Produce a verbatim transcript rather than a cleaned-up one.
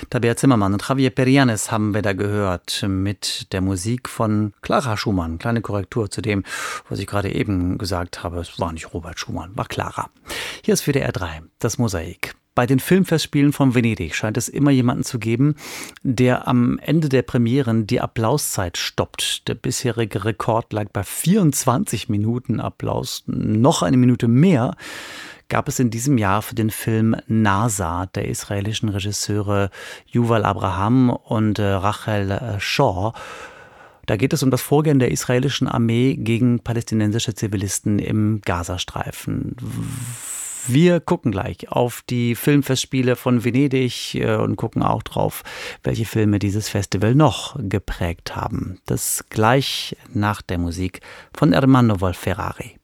Tabea Zimmermann und Javier Perianes haben wir da gehört mit der Musik von Clara Schumann. Kleine Korrektur zu dem, was ich gerade eben gesagt habe. Es war nicht Robert Schumann, war Clara. Hier ist W D R drei, das Mosaik. Bei den Filmfestspielen von Venedig scheint es immer jemanden zu geben, der am Ende der Premieren die Applauszeit stoppt. Der bisherige Rekord lag bei vierundzwanzig Minuten Applaus. Noch eine Minute mehr gab es in diesem Jahr für den Film NASA der israelischen Regisseure Yuval Abraham und äh, Rachel äh, Shaw. Da geht es um das Vorgehen der israelischen Armee gegen palästinensische Zivilisten im Gazastreifen. Wir gucken gleich auf die Filmfestspiele von Venedig und gucken auch drauf, welche Filme dieses Festival noch geprägt haben. Das gleich nach der Musik von Ermanno Wolf-Ferrari.